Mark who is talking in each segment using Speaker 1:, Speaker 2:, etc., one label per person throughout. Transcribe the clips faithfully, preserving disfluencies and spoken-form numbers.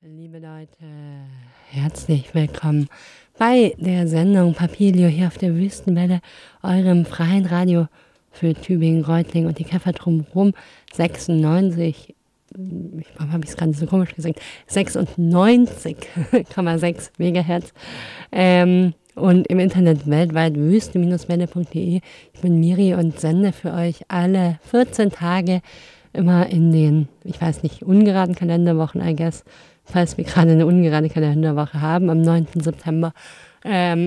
Speaker 1: Liebe Leute, herzlich willkommen bei der Sendung Papilio hier auf der Wüstenwelle, eurem freien Radio für Tübingen, Reutlingen und die Käfer drumherum. sechsundneunzig, warum habe ich es gerade so komisch gesagt? sechsundneunzig Komma sechs Megahertz. Ähm, und im Internet weltweit wüste-welle punkt de. Ich bin Miri und sende für euch alle vierzehn Tage immer in den, ich weiß nicht, ungeraden Kalenderwochen, I guess, falls wir gerade eine ungerade Kalenderwoche haben, am neunten September, ähm,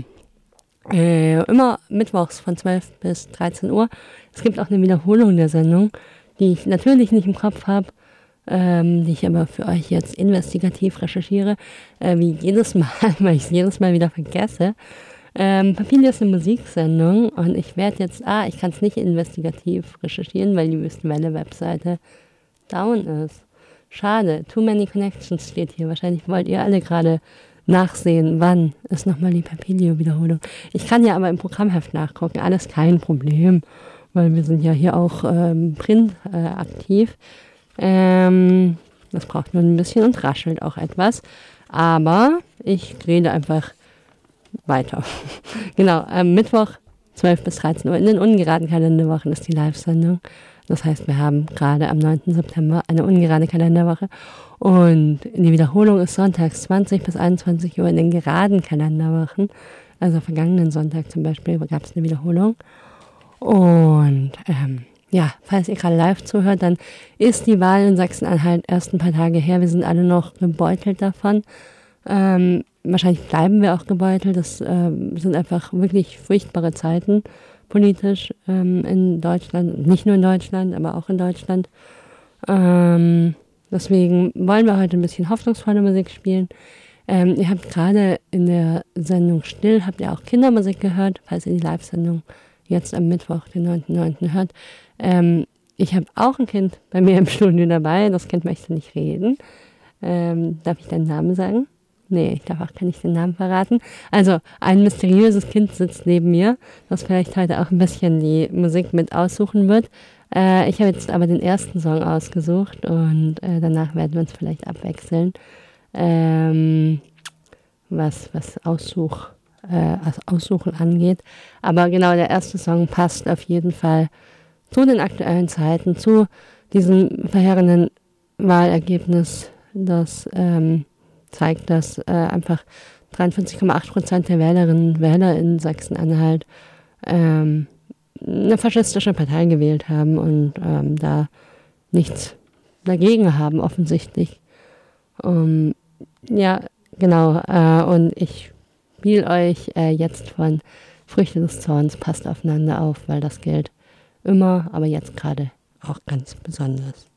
Speaker 1: äh, immer mittwochs von zwölf bis dreizehn Uhr. Es gibt auch eine Wiederholung der Sendung, die ich natürlich nicht im Kopf habe, ähm, die ich aber für euch jetzt investigativ recherchiere, äh, wie jedes Mal, weil ich es jedes Mal wieder vergesse. Ähm, Papilio ist eine Musiksendung und ich werde jetzt, ah, ich kann es nicht investigativ recherchieren, weil die Wüstenwelle-Webseite down ist. Schade, too many connections steht hier. Wahrscheinlich wollt ihr alle gerade nachsehen, wann ist nochmal die Papilio-Wiederholung. Ich kann ja aber im Programmheft nachgucken, alles kein Problem, weil wir sind ja hier auch ähm, print äh, aktiv. Ähm, das braucht nur ein bisschen und raschelt auch etwas, aber ich rede einfach weiter. Genau, am Mittwoch zwölf bis dreizehn Uhr in den ungeraden Kalenderwochen ist die Live-Sendung. Das heißt, wir haben gerade am neunten September eine ungerade Kalenderwoche und die Wiederholung ist sonntags zwanzig bis einundzwanzig Uhr in den geraden Kalenderwochen. Also vergangenen Sonntag zum Beispiel gab es eine Wiederholung. Und ähm, ja, falls ihr gerade live zuhört, dann ist die Wahl in Sachsen-Anhalt erst ein paar Tage her. Wir sind alle noch gebeutelt davon. Ähm, wahrscheinlich bleiben wir auch gebeutelt. Das ähm, sind einfach wirklich furchtbare Zeiten politisch ähm, in Deutschland. Nicht nur in Deutschland, aber auch in Deutschland. Ähm, deswegen wollen wir heute ein bisschen hoffnungsvolle Musik spielen. Ähm, ihr habt gerade in der Sendung Still, habt ihr auch Kindermusik gehört, falls ihr die Live-Sendung jetzt am Mittwoch, den neunten neunten hört. Ähm, ich habe auch ein Kind bei mir im Studio dabei. Das Kind möchte nicht reden. Ähm, darf ich deinen Namen sagen? Nee, ich darf auch gar nicht den Namen verraten. Also ein mysteriöses Kind sitzt neben mir, das vielleicht heute auch ein bisschen die Musik mit aussuchen wird. Äh, ich habe jetzt aber den ersten Song ausgesucht und äh, danach werden wir uns vielleicht abwechseln, ähm, was, was Aussuch, äh, Aussuchen angeht. Aber genau, der erste Song passt auf jeden Fall zu den aktuellen Zeiten, zu diesem verheerenden Wahlergebnis, das ähm, zeigt, dass äh, einfach dreiundvierzig Komma acht Prozent der Wählerinnen und Wähler in Sachsen-Anhalt ähm, eine faschistische Partei gewählt haben und ähm, da nichts dagegen haben, offensichtlich. Um, ja, genau. Äh, und ich spiele euch äh, jetzt von Früchte des Zorns, passt aufeinander auf, weil das gilt immer, aber jetzt gerade auch ganz besonders.